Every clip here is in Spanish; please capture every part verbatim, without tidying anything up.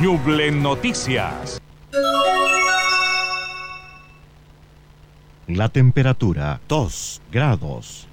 Ñuble Noticias. La temperatura, dos grados.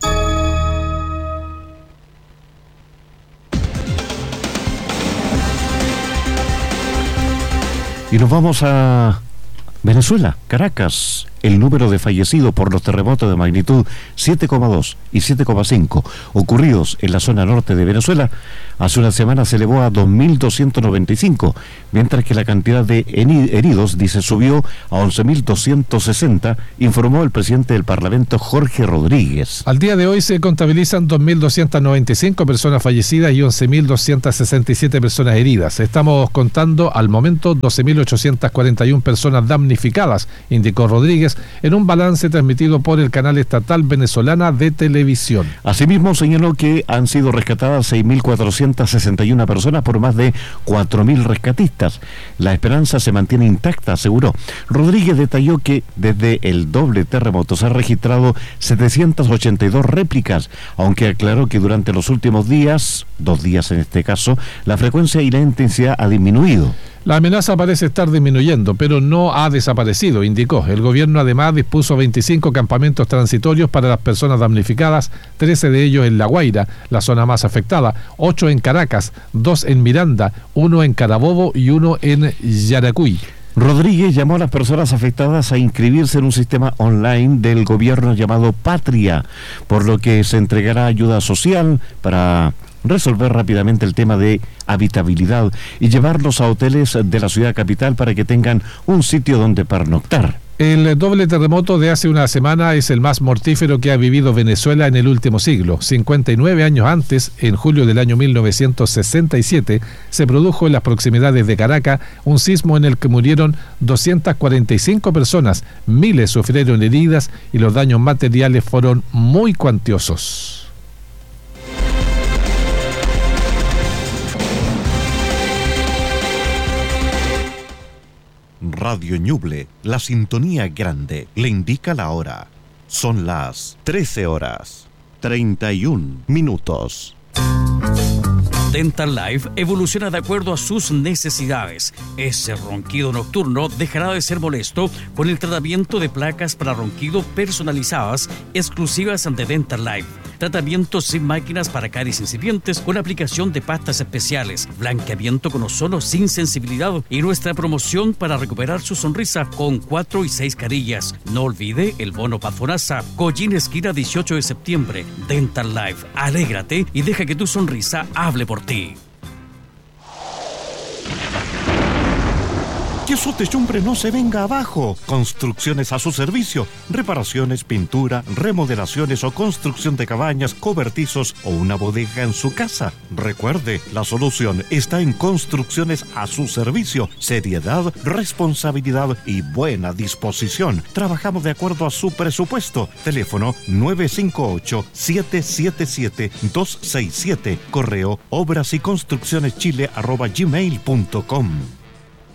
Y nos vamos a Venezuela, Caracas. El número de fallecidos por los terremotos de magnitud siete coma dos y siete coma cinco ocurridos en la zona norte de Venezuela hace una semana se elevó a dos mil doscientos noventa y cinco, mientras que la cantidad de heridos, dice, subió a once mil doscientos sesenta, informó el presidente del Parlamento, Jorge Rodríguez. Al día de hoy se contabilizan dos mil doscientos noventa y cinco personas fallecidas y once mil doscientos sesenta y siete personas heridas. Estamos contando al momento doce mil ochocientos cuarenta y una personas damnificadas, indicó Rodríguez en un balance transmitido por el canal estatal venezolana de televisión. Asimismo, señaló que han sido rescatadas seis mil cuatrocientos sesenta y una personas por más de cuatro mil rescatistas. La esperanza se mantiene intacta, aseguró. Rodríguez detalló que desde el doble terremoto se han registrado setecientas ochenta y dos réplicas, aunque aclaró que durante los últimos días, dos días en este caso, la frecuencia y la intensidad ha disminuido. La amenaza parece estar disminuyendo, pero no ha desaparecido, indicó. El gobierno además dispuso veinticinco campamentos transitorios para las personas damnificadas, trece de ellos en La Guaira, la zona más afectada, ocho en Caracas, dos en Miranda, uno en Carabobo y uno en Yaracuy. Rodríguez llamó a las personas afectadas a inscribirse en un sistema online del gobierno llamado Patria, por lo que se entregará ayuda social para resolver rápidamente el tema de habitabilidad y llevarlos a hoteles de la ciudad capital para que tengan un sitio donde pernoctar. El doble terremoto de hace una semana es el más mortífero que ha vivido Venezuela en el último siglo. cincuenta y nueve años antes, en julio del año mil novecientos sesenta y siete, se produjo en las proximidades de Caracas un sismo en el que murieron doscientas cuarenta y cinco personas, miles sufrieron heridas y los daños materiales fueron muy cuantiosos. Radio Ñuble, la sintonía grande, le indica la hora. Son las trece horas, treinta y un minutos. Dental Life evoluciona de acuerdo a sus necesidades. Ese ronquido nocturno dejará de ser molesto con el tratamiento de placas para ronquido personalizadas exclusivas de Dental Life. Tratamientos sin máquinas para caries incipientes con aplicación de pastas especiales, blanqueamiento con ozono sin sensibilidad y nuestra promoción para recuperar su sonrisa con cuatro y seis carillas. No olvide el bono Pazfonasa, Collín esquina dieciocho de septiembre. Dental Life, alégrate y deja que tu sonrisa hable por ti. Que su techumbre no se venga abajo. Construcciones a su servicio. Reparaciones, pintura, remodelaciones o construcción de cabañas, cobertizos o una bodega en su casa. Recuerde, la solución está en Construcciones a su servicio. Seriedad, responsabilidad y buena disposición. Trabajamos de acuerdo a su presupuesto. Teléfono nueve cinco ocho, siete siete siete, dos seis siete. Correo obras y construcciones chile arroba gmail punto com.